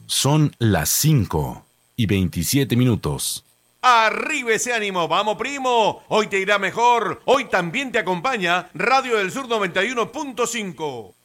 Son las 5:27. ¡Arriba ese ánimo! ¡Vamos, primo! Hoy te irá mejor. Hoy también te acompaña Radio del Sur 91.5.